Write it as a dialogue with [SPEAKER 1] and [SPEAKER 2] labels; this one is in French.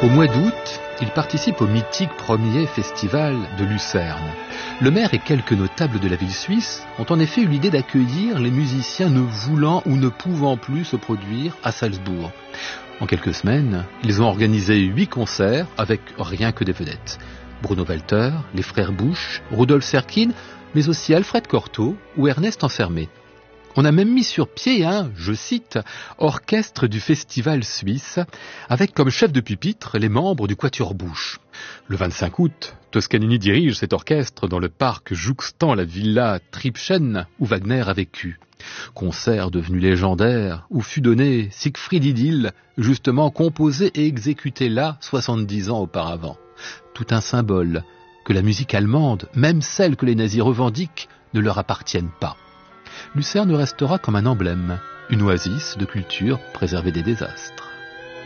[SPEAKER 1] Au mois d'août, il participe au mythique premier festival de Lucerne. Le maire et quelques notables de la ville suisse ont en effet eu l'idée d'accueillir les musiciens ne voulant ou ne pouvant plus se produire à Salzbourg. En quelques semaines, ils ont organisé 8 concerts avec rien que des vedettes. Bruno Walter, les frères Busch, Rudolf Serkin, mais aussi Alfred Cortot ou Ernest Ansermet. On a même mis sur pied un, je cite, orchestre du festival suisse, avec comme chef de pupitre les membres du Quatuor Busch. Le 25 août, Toscanini dirige cet orchestre dans le parc jouxtant la villa Tripschen où Wagner a vécu. Concert devenu légendaire où fut donné Siegfried Idyll, justement composé et exécuté là 70 ans auparavant. Tout un symbole que la musique allemande, même celle que les nazis revendiquent, ne leur appartienne pas. Lucerne restera comme un emblème, une oasis de culture préservée des désastres.